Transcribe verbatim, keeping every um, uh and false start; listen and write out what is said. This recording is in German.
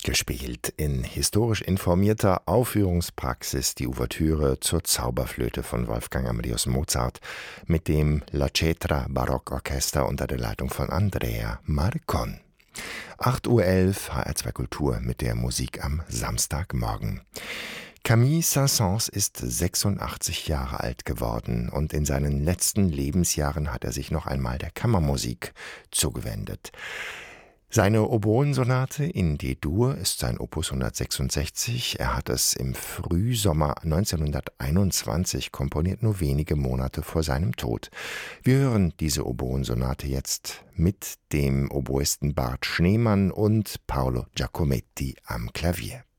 Gespielt in historisch informierter Aufführungspraxis die Ouvertüre zur Zauberflöte von Wolfgang Amadeus Mozart mit dem La Cetra Barockorchester unter der Leitung von Andrea Marcon. acht Uhr elf, H R zwei Kultur mit der Musik am Samstagmorgen. Camille Saint-Saëns ist sechsundachtzig Jahre alt geworden und in seinen letzten Lebensjahren hat er sich noch einmal der Kammermusik zugewendet. Seine Oboensonate in D-Dur ist sein Opus hundertsechsundsechzig. Er hat es im Frühsommer neunzehnhunderteinundzwanzig komponiert, nur wenige Monate vor seinem Tod. Wir hören diese Oboensonate jetzt mit dem Oboisten Bart Schneemann und Paolo Giacometti am Klavier.